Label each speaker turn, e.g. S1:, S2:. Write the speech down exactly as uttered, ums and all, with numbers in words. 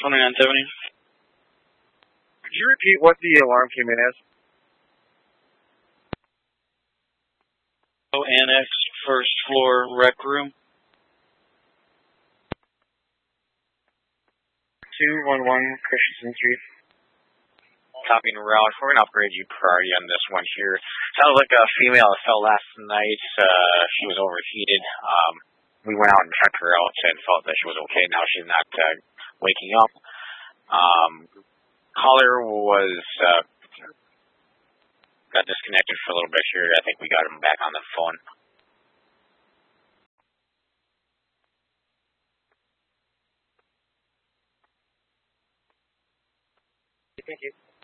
S1: twenty-nine seventy.
S2: Could you repeat what the alarm came in as?
S1: Oh, Annex, first floor rec room.
S2: two one one Christensen Street.
S3: Copying route. We're going to upgrade you priority on this one here. Sounds like a female that fell last night. Uh, she was overheated. Um, we went out and checked her out and felt that she was okay. Now she's not uh, waking up. Um, caller was uh, got disconnected for a little bit here. I think we got him back on the phone.
S2: Thank you.